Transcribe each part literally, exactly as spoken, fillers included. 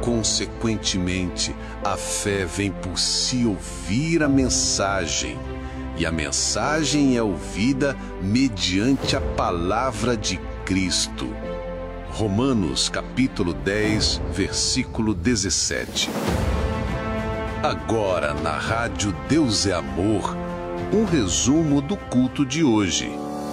Consequentemente, a fé vem por se ouvir a mensagem, e a mensagem é ouvida mediante a palavra de Cristo. Romanos capítulo dez, versículo dezessete. Agora, na rádio Deus é Amor, um resumo do culto de hoje.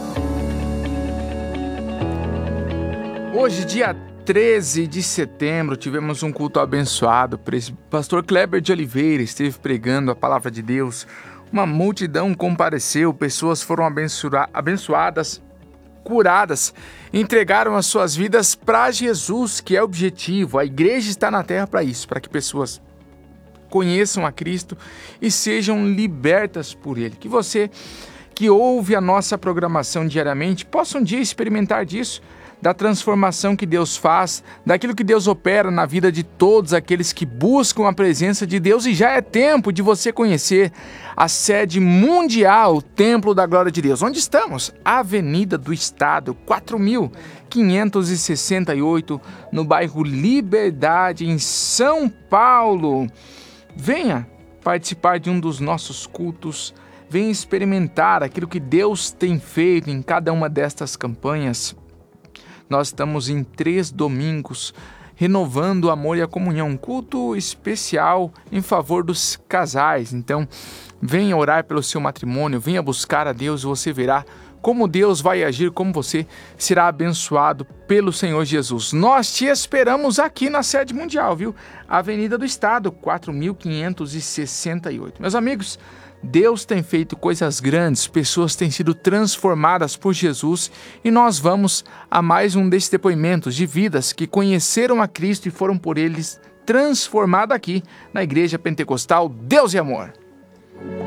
Hoje, dia treze de setembro, tivemos um culto abençoado. O pastor Kleber de Oliveira esteve pregando a palavra de Deus. Uma multidão compareceu, pessoas foram abençoa- abençoadas, curadas, entregaram as suas vidas para Jesus, que é o objetivo. A igreja está na terra para isso, para que pessoas conheçam a Cristo e sejam libertas por Ele. Que você que ouve a nossa programação diariamente possa um dia experimentar disso, da transformação que Deus faz, daquilo que Deus opera na vida de todos aqueles que buscam a presença de Deus. E já é tempo de você conhecer a sede mundial, o Templo da Glória de Deus. Onde estamos? Avenida do Estado, quatro mil quinhentos e sessenta e oito, no bairro Liberdade, em São Paulo. Venha participar de um dos nossos cultos, venha experimentar aquilo que Deus tem feito em cada uma destas campanhas. Nós estamos em três domingos, renovando o amor e a comunhão, um culto especial em favor dos casais. Então, venha orar pelo seu matrimônio, venha buscar a Deus e você verá como Deus vai agir, como você será abençoado pelo Senhor Jesus. Nós te esperamos aqui na sede mundial, viu? Avenida do Estado, quatro mil quinhentos e sessenta e oito. Meus amigos, Deus tem feito coisas grandes, pessoas têm sido transformadas por Jesus e nós vamos a mais um desses depoimentos de vidas que conheceram a Cristo e foram por eles transformadas aqui na Igreja Pentecostal Deus e Amor.